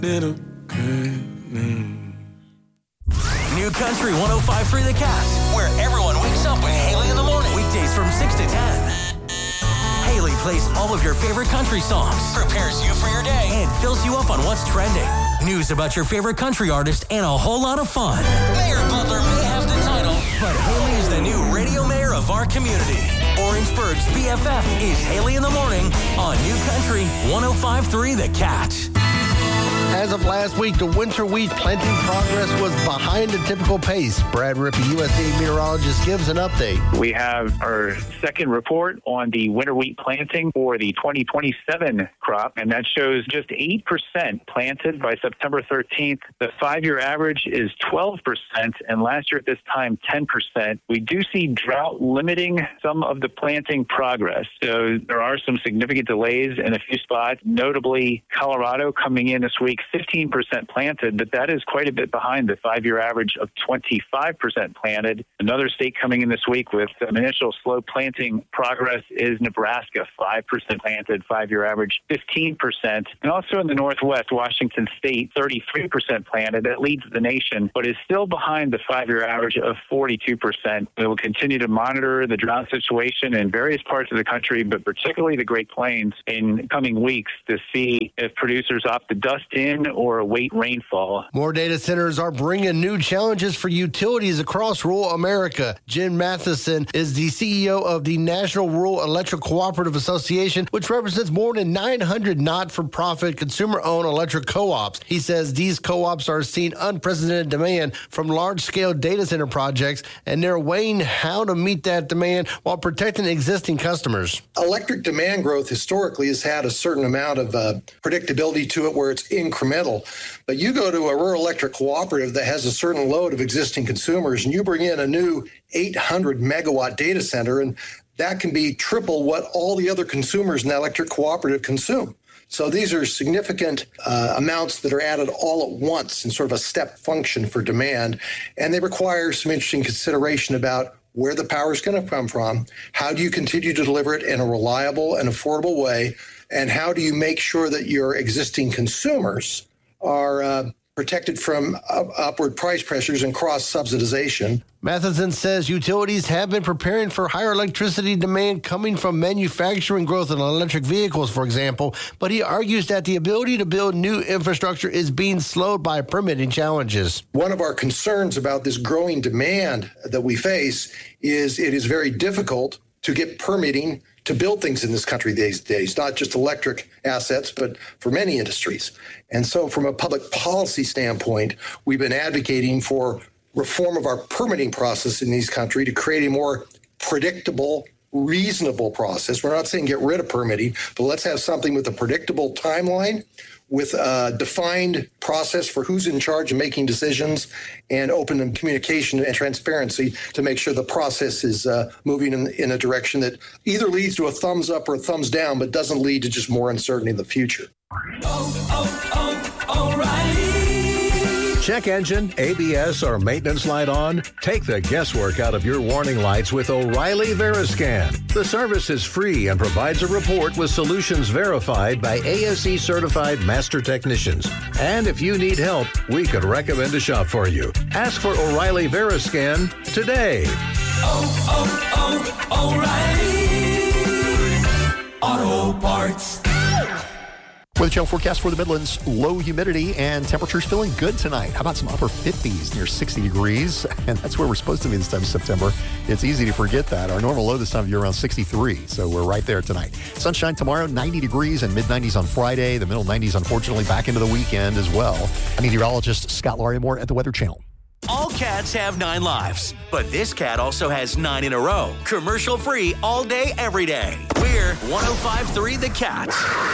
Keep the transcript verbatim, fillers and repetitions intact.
Little good news. New Country one oh five point three The Cat, where everyone wakes up with Haley in the morning. Weekdays from six to ten. Haley plays all of your favorite country songs, prepares you for your day, and fills you up on what's trending. News about your favorite country artist, and a whole lot of fun. Mayor Butler may have the title, but Haley is the new radio mayor of our community. Orangeburg's B F F is Haley in the morning on New Country one oh five point three The Cat. As of last week, the winter wheat planting progress was behind the typical pace. Brad Rippey, U S D A meteorologist, gives an update. We have our second report on the winter wheat planting for the twenty twenty-seven crop, and that shows just eight percent planted by September thirteenth. The five-year average is twelve percent, and last year at this time, ten percent. We do see drought limiting some of the planting progress. So there are some significant delays in a few spots, notably Colorado coming in this week, fifteen percent planted, but that is quite a bit behind the five-year average of twenty-five percent planted. Another state coming in this week with some initial slow planting progress is Nebraska, five percent planted, five-year average fifteen percent. And also in the Northwest, Washington State, thirty-three percent planted. That leads the nation, but is still behind the five-year average of forty-two percent. We will continue to monitor the drought situation in various parts of the country, but particularly the Great Plains in coming weeks to see if producers opt to dust in or await rainfall. More data centers are bringing new challenges for utilities across rural America. Jen Matheson is the C E O of the National Rural Electric Cooperative Association, which represents more than nine hundred not-for-profit consumer-owned electric co-ops. He says these co-ops are seeing unprecedented demand from large-scale data center projects, and they're weighing how to meet that demand while protecting existing customers. Electric demand growth historically has had a certain amount of uh, predictability to it where it's incremental. But you go to a rural electric cooperative that has a certain load of existing consumers, and you bring in a new eight hundred megawatt data center, and that can be triple what all the other consumers in that electric cooperative consume. So these are significant uh, amounts that are added all at once in sort of a step function for demand, and they require some interesting consideration about where the power is going to come from, how do you continue to deliver it in a reliable and affordable way, and how do you make sure that your existing consumers are uh, protected from up- upward price pressures and cross-subsidization. Matheson says utilities have been preparing for higher electricity demand coming from manufacturing growth in electric vehicles, for example, but he argues that the ability to build new infrastructure is being slowed by permitting challenges. One of our concerns about this growing demand that we face is it is very difficult to get permitting to build things in this country these days, not just electric assets, but for many industries. And so from a public policy standpoint, we've been advocating for reform of our permitting process in this country to create a more predictable, reasonable process. We're not saying get rid of permitting, but let's have something with a predictable timeline, with a defined process for who's in charge of making decisions, and open communication and transparency to make sure the process is uh, moving in, in a direction that either leads to a thumbs up or a thumbs down, but doesn't lead to just more uncertainty in the future. Oh, oh, oh, O'Reilly. Check engine, A B S, or maintenance light on? Take the guesswork out of your warning lights with O'Reilly Veriscan. The service is free and provides a report with solutions verified by A S E certified master technicians. And if you need help, we could recommend a shop for you. Ask for O'Reilly Veriscan today. Oh, oh, oh, O'Reilly Auto Parts. Weather channel forecast for the Midlands, low humidity and temperatures feeling good tonight. How about some upper fifties near sixty degrees? And that's where we're supposed to be this time of September. It's easy to forget that. Our normal low this time of year around sixty-three, so we're right there tonight. Sunshine tomorrow, ninety degrees and mid nineties on Friday. The middle nineties, unfortunately, back into the weekend as well. Meteorologist Scott Larimore at the Weather Channel. All cats have nine lives, but this cat also has nine in a row. Commercial free all day, every day. We're one oh five point three The Cat.